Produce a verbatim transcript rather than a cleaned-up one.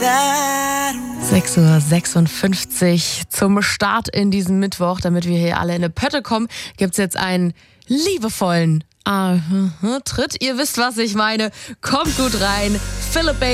sechs Uhr sechsundfünfzig zum Start in diesen Mittwoch, damit wir hier alle in eine Pötte kommen, gibt's jetzt einen liebevollen Ah, Tritt. Ihr wisst, was ich meine. Kommt gut rein. Philipp